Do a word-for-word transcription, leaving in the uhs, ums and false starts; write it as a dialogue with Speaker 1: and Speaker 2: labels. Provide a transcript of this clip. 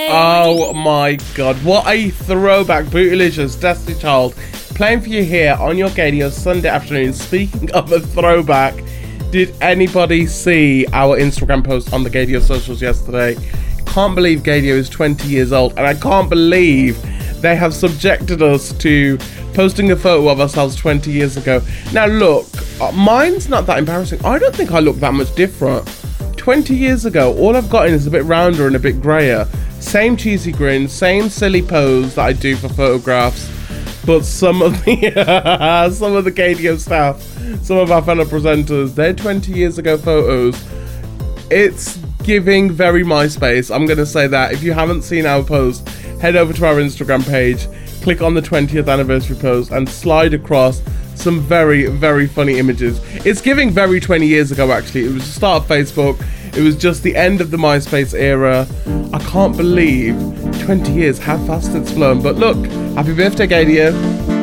Speaker 1: Oh my god, what a throwback. Bootylicious, Destiny Child, playing for you here on your Gadio Sunday afternoon. Speaking of a throwback, did anybody see our Instagram post on the Gadio socials yesterday? Can't believe Gadio is twenty years old, and I can't believe they have subjected us to posting a photo of ourselves twenty years ago. Now look, mine's not that embarrassing. I don't think I look that much different. twenty years ago, all I've gotten is a bit rounder and a bit grayer. Same cheesy grin, same silly pose that I do for photographs. But some of the some of the Gadio staff, some of our fellow presenters, their twenty years ago photos, it's giving very MySpace. I'm going to say that. If you haven't seen our post, head over to our Instagram page, click on the twentieth anniversary post and slide across some very, very funny images. It's giving very twenty years ago, actually. It was the start of Facebook. It was just the end of the MySpace era. I can't believe twenty years, how fast it's flown. But look, happy birthday, Gadio.